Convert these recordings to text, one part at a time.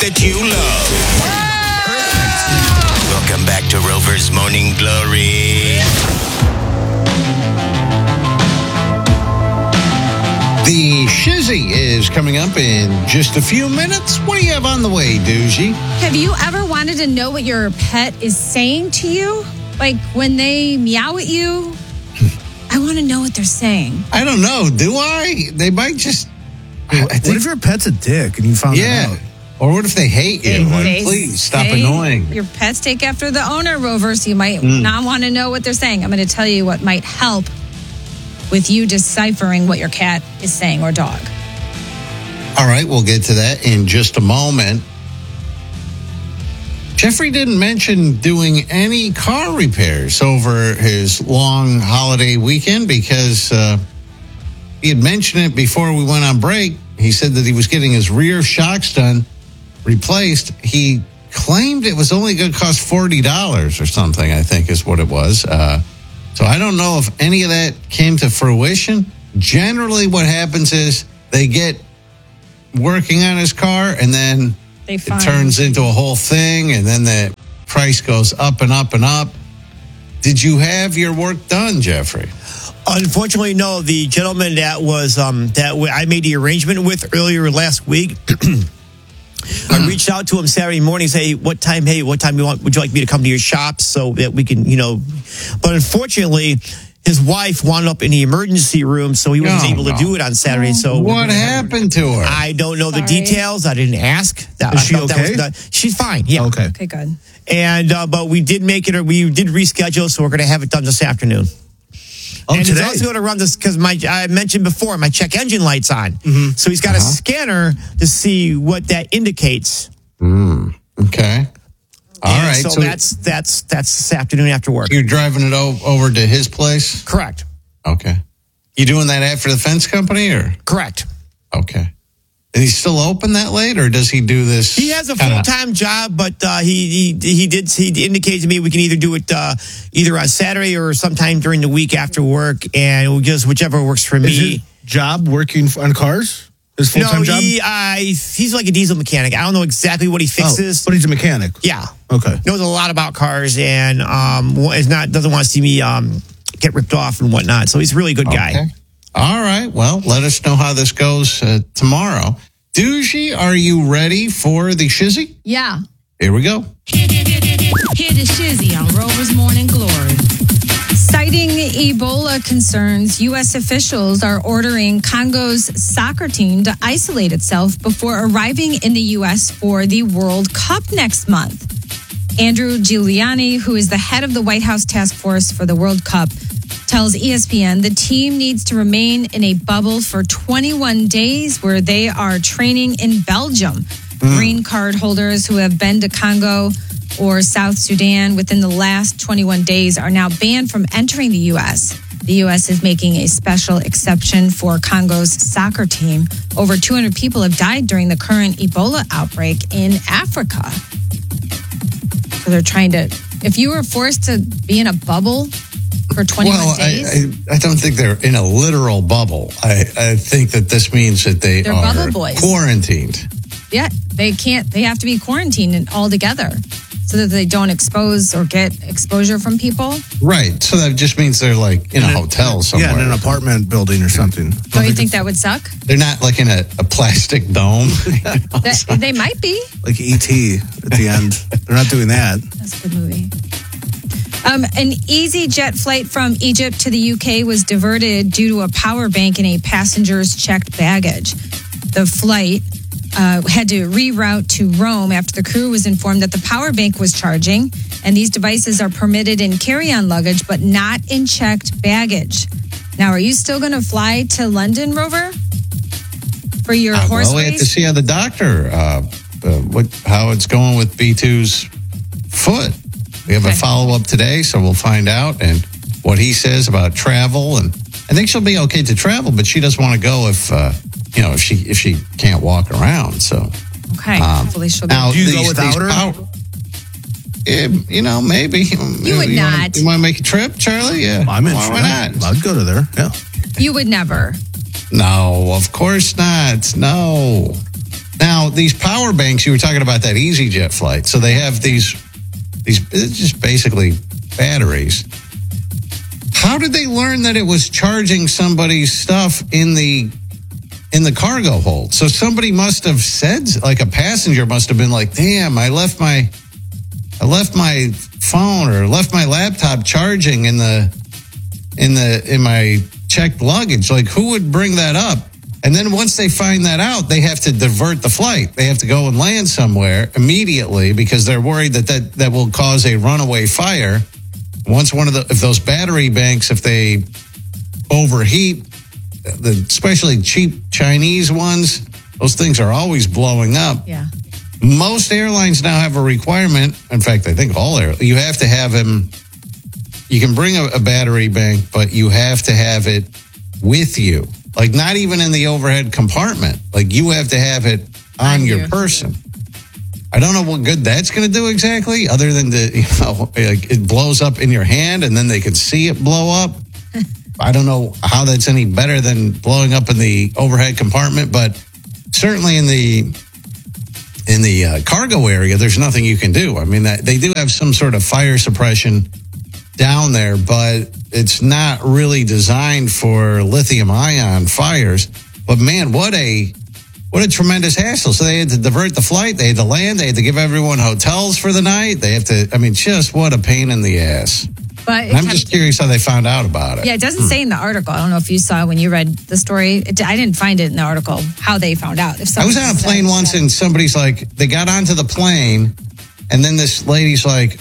that you love. Welcome back to Rover's Morning Glory. The Shizzy is coming up in just a few minutes. What do you have on the way, Doogie? Have you ever wanted to know what your pet is saying to you? Like when they meow at you? I want to know what they're saying. I don't know. Do I? They might just... What if your pet's a dick and you found that out? Or what if they hate you? Please, stop annoying. Your pets take after the owner, Rover, so you might not want to know what they're saying. I'm going to tell you what might help with you deciphering what your cat is saying or dog. All right, we'll get to that in just a moment. Jeffrey didn't mention doing any car repairs over his long holiday weekend because he had mentioned it before we went on break. He said that he was getting his rear shocks replaced. He claimed it was only going to cost $40 or something, I think is what it was. So I don't know if any of that came to fruition. Generally, what happens is they get working on his car and then it turns into a whole thing and then the price goes up and up and up. Did you have your work done, Jeffrey? Unfortunately, no. The gentleman that was that I made the arrangement with earlier last week, I reached out to him Saturday morning, say, what time would you like me to come to your shop so that we can, but unfortunately, his wife wound up in the emergency room, so he wasn't able to do it on Saturday. So what happened to her? I don't know the details. I didn't ask. Is she okay? She's fine. Yeah. Okay, good. And but we did make it, or we did reschedule, so we're going to have it done this afternoon. Oh, and today? he's also going to run this because I mentioned before my check engine light's on. Mm-hmm. So he's got a scanner to see what that indicates. Okay. All right. So that's this afternoon after work. You're driving it over to his place? Correct. Okay. You doing that after the fence company or? Correct. Okay. Is he still open that late, or does he do this? He has a full-time job, but he indicated to me we can either do it either on Saturday or sometime during the week after work, and just whichever works for me. Is his job working on cars? His full-time job? He's like a diesel mechanic. I don't know exactly what he fixes, but he's a mechanic. Yeah. Okay. Knows a lot about cars, and doesn't want to see me get ripped off and whatnot. So he's a really good guy. All right. Well, let us know how this goes tomorrow. Doogie, are you ready for the Shizzy? Yeah. Here we go. Hear the Shizzy on Rover's Morning Glory. Citing Ebola concerns, U.S. officials are ordering Congo's soccer team to isolate itself before arriving in the U.S. for the World Cup next month. Andrew Giuliani, who is the head of the White House task force for the World Cup, tells ESPN the team needs to remain in a bubble for 21 days where they are training in Belgium. Green card holders who have been to Congo or South Sudan within the last 21 days are now banned from entering the U.S. The U.S. is making a special exception for Congo's soccer team. Over 200 people have died during the current Ebola outbreak in Africa. So they're trying to, if you were forced to be in a bubble for 21 days? I don't think they're in a literal bubble. I think that this means that they're are bubble boys. Quarantined. Yeah, they have to be quarantined altogether so that they don't expose or get exposure from people. Right. So that just means they're like in a hotel somewhere. Yeah, in an apartment building or something. Don't you think that would suck? They're not like in a plastic dome. They might be. Like E.T. at the end. They're not doing that. That's a good movie. An EasyJet flight from Egypt to the UK was diverted due to a power bank in a passenger's checked baggage. The flight had to reroute to Rome after the crew was informed that the power bank was charging, and these devices are permitted in carry-on luggage but not in checked baggage. Now, are you still going to fly to London, Rover, for your horse race? Well, we have to see how the doctor, how it's going with B2's foot. We have a follow-up today, so we'll find out and what he says about travel. And I think she'll be okay to travel, but she doesn't want to go if she can't walk around. So okay, hopefully she'll be. Do you go without her? Maybe. You would not. You want to make a trip, Charlie? Yeah. I'm in. Why not? I'd go to there. Yeah. You would never. No, of course not. No. Now, these power banks, you were talking about that EasyJet flight. So they have these it's just basically batteries. How did they learn that it was charging somebody's stuff in the cargo hold? So somebody must have said, like a passenger must have been like, damn, I left my phone or left my laptop charging in my checked luggage. Like, who would bring that up? And then once they find that out, they have to divert the flight. They have to go and land somewhere immediately because they're worried that will cause a runaway fire. Once if those battery banks, if they overheat, especially cheap Chinese ones, those things are always blowing up. Yeah. Most airlines now have a requirement. In fact, I think all airlines, you have to have them. You can bring a battery bank, but you have to have it with you. Like, not even in the overhead compartment. Like, you have to have it on your person. I don't know what good that's going to do exactly, other than it blows up in your hand and then they can see it blow up. I don't know how that's any better than blowing up in the overhead compartment, but certainly in the cargo area, there's nothing you can do. I mean, they do have some sort of fire suppression down there, but it's not really designed for lithium ion fires. But man, what a tremendous hassle. So they had to divert the flight. They had to land. They had to give everyone hotels for the night. They have to, just what a pain in the ass. But I'm just curious how they found out about it. Yeah, it doesn't say in the article. I don't know if you saw when you read the story. I didn't find it in the article how they found out. I was on a plane once and somebody's like, they got onto the plane and then this lady's like,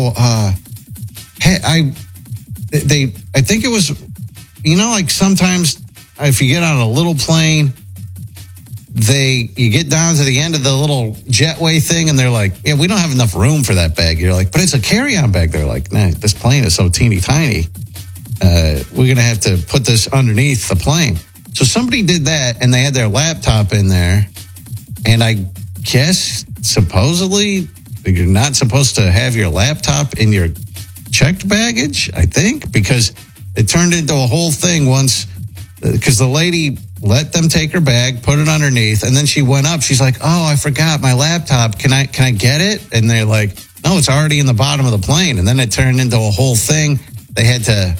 I think it was, like sometimes if you get on a little plane, you get down to the end of the little jetway thing and they're like, yeah, we don't have enough room for that bag. You're like, but it's a carry-on bag. They're like, nah, this plane is so teeny tiny. We're going to have to put this underneath the plane. So somebody did that and they had their laptop in there. And I guess supposedly you're not supposed to have your laptop in your checked baggage, I think, because it turned into a whole thing once, because the lady let them take her bag, put it underneath, and then she went up. She's like, oh, I forgot my laptop. Can I get it? And they're like, no, it's already in the bottom of the plane. And then it turned into a whole thing. They had to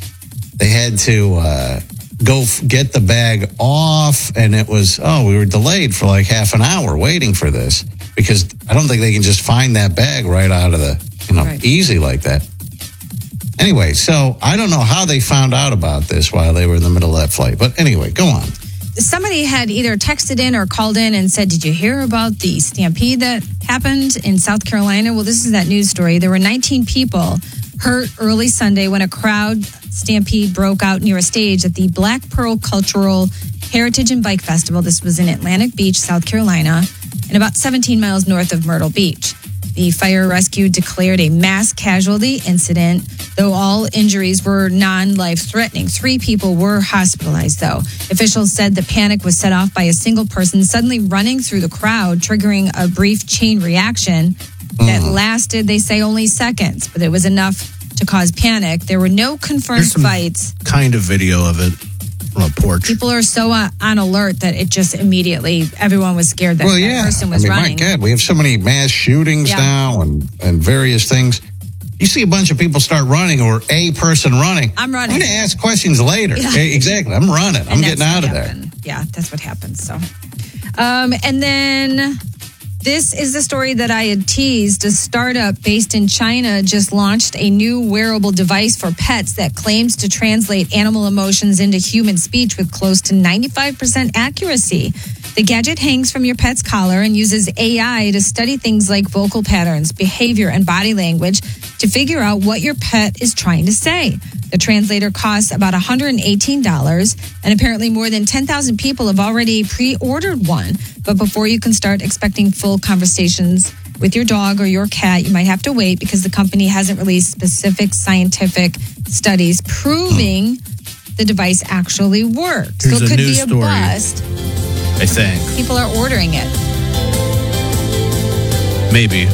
go get the bag off, and it was, we were delayed for like half an hour waiting for this, because I don't think they can just find that bag right out of the, easy like that. Anyway, so I don't know how they found out about this while they were in the middle of that flight. But anyway, go on. Somebody had either texted in or called in and said, did you hear about the stampede that happened in South Carolina? Well, this is that news story. There were 19 people hurt early Sunday when a crowd stampede broke out near a stage at the Black Pearl Cultural Heritage and Bike Festival. This was in Atlantic Beach, South Carolina, and about 17 miles north of Myrtle Beach. The fire rescue declared a mass casualty incident, though all injuries were non-life-threatening. 3 people were hospitalized, though. Officials said the panic was set off by a single person suddenly running through the crowd, triggering a brief chain reaction that lasted, they say, only seconds. But it was enough to cause panic. There were no confirmed fights. Kind of video of it from a porch. People are so on alert that it just immediately, everyone was scared that that person was running. My God, we have so many mass shootings now and various things. You see a bunch of people start running or a person running. I'm running. I'm going to ask questions later. Yeah. Exactly. I'm running. I'm getting out of there. Yeah, that's what happens. So, and then this is the story that I had teased. A startup based in China just launched a new wearable device for pets that claims to translate animal emotions into human speech with close to 95% accuracy. The gadget hangs from your pet's collar and uses AI to study things like vocal patterns, behavior, and body language to figure out what your pet is trying to say. The translator costs about $118, and apparently more than 10,000 people have already pre-ordered one. But before you can start expecting full conversations with your dog or your cat, you might have to wait because the company hasn't released specific scientific studies proving the device actually works. Here's so it could be a story, bust. I think. People are ordering it. Maybe.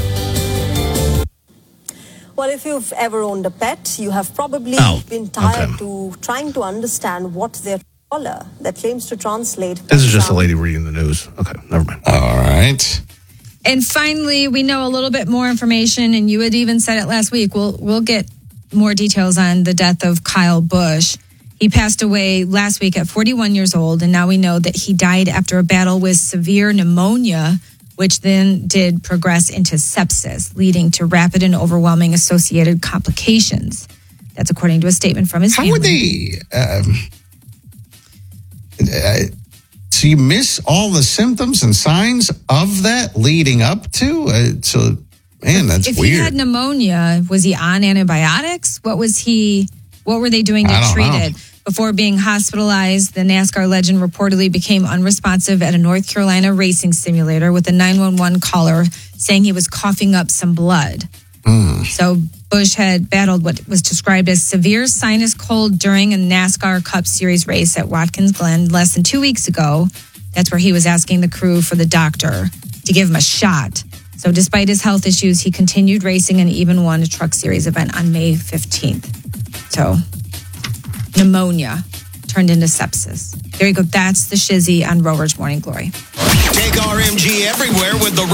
Well, if you've ever owned a pet, you have probably been tired to trying to understand what they're that claims to translate. This is just a lady reading the news. Okay, never mind. All right. And finally, we know a little bit more information, and you had even said it last week. We'll get more details on the death of Kyle Busch. He passed away last week at 41 years old, and now we know that he died after a battle with severe pneumonia, which then did progress into sepsis, leading to rapid and overwhelming associated complications. That's according to a statement from his family. How would they... so you miss all the symptoms and signs of that leading up to? That's if weird. he had pneumonia, was he on antibiotics? What were they doing to treat it? Before being hospitalized, the NASCAR legend reportedly became unresponsive at a North Carolina racing simulator with a 911 caller saying he was coughing up some blood. So Busch had battled what was described as severe sinus cold during a NASCAR Cup Series race at Watkins Glen less than 2 weeks ago. That's where he was asking the crew for the doctor to give him a shot. So despite his health issues, he continued racing and even won a Truck Series event on May 15th. So pneumonia turned into sepsis. There you go. That's the shizzy on Rover's Morning Glory. Take RMG everywhere with the